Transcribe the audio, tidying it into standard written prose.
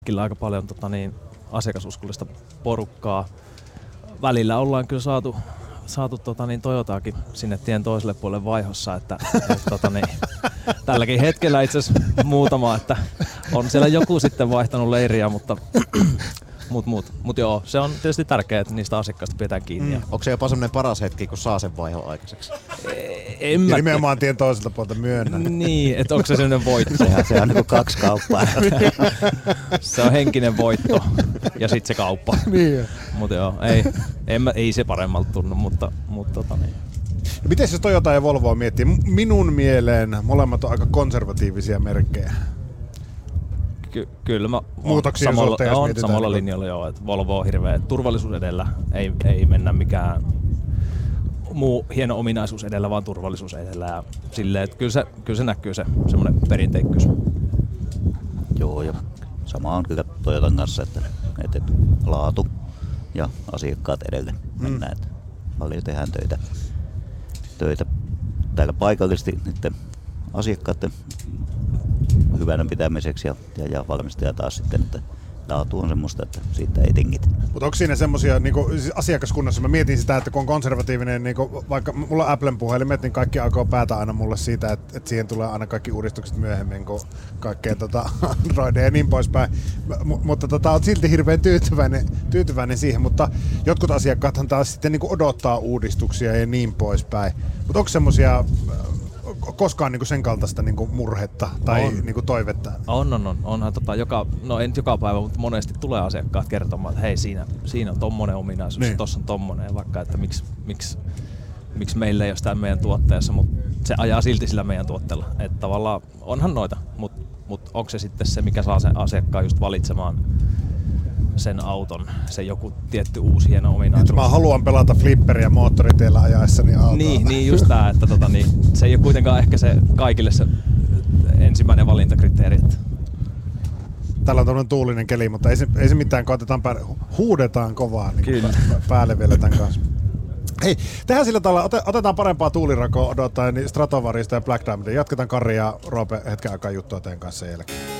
Kyllä aika paljon asiakasuskollista porukkaa. Välillä ollaan kyllä saatu Toyotaakin sinne tien toiselle puolelle vaihossa, että tälläkin hetkellä itse asiassa muutama, että on siellä joku sitten vaihtanut leiriä, mutta joo, se on tietysti tärkeää, että niistä asiakkaista pidetään kiinni. Onko se jopa semmoinen paras hetki, kun saa sen vaihon aikaiseksi? Ja nimenomaan tien toiselta puolta myönnän. Niin, että onko se sellainen voitto? Se on niinku kaksi kauppaa. Se on henkinen voitto ja sitten se kauppa. Niin. Mutta joo, ei se paremmalta tunnu, mutta niin. Miten jos Toyota ja Volvo miettii? Minun mieleen molemmat on aika konservatiivisia merkkejä. Kyllä mä Muutoksia samalla linjalla joo, että Volvo on hirveä turvallisuus edellä, ei mennä mikään muu hieno ominaisuus edellä, vaan turvallisuus edellä ja silleen, että kyllä se näkyy se semmoinen perinteikkyys. Joo, ja sama on kyllä Toyotan kanssa, että laatu ja asiakkaat edelle mennään, että paljon tehdään töitä täällä paikallisesti niiden asiakkaiden hyvänä pitämiseksi ja valmistaja taas sitten, että laatu on semmoista, että siitä ei tingitä. Mutta onko siinä semmoisia siis asiakaskunnassa, mä mietin sitä, että kun on konservatiivinen, vaikka mulla on Applen puhelimet, niin kaikki aikoo päätä aina mulle siitä, että siihen tulee aina kaikki uudistukset myöhemmin kuin kaikkea Androidia ja niin poispäin. Mutta oot silti hirveän tyytyväinen siihen, mutta jotkut asiakkaathan taas sitten odottaa uudistuksia ja niin poispäin. Mutta onko semmoisia koskaan sen kaltaista murhetta tai toivetta? Onhan en joka päivä, mutta monesti tulee asiakkaat kertomaan, että hei siinä on tommonen ominaisuus, niin. Tossa on tommonen, vaikka että miksi meillä ei ole sitä meidän tuotteessa, mutta se ajaa silti sillä meidän tuotteella. Että tavallaan onhan noita, mutta onko se sitten se, mikä saa sen asiakkaan just valitsemaan sen auton, se joku tietty uusi hieno ominaisuus. Että mä haluan pelata flipperiä moottoriteillä ajaessani autoa. Niin just tää, että se ei ole kuitenkaan ehkä se kaikille se ensimmäinen valintakriteeri. Täällä on tämmöinen tuulinen keli, mutta ei se mitään, koetetaan huudetaan kovaa niin päälle vielä tämän kanssa. Hei, tehdään sillä tavalla, otetaan parempaa tuulirakoa odottaen niin Stratovarista ja Black Diamondia. Jatketaan Karri ja Roope hetken aikaa juttua teidän kanssa jälkeen.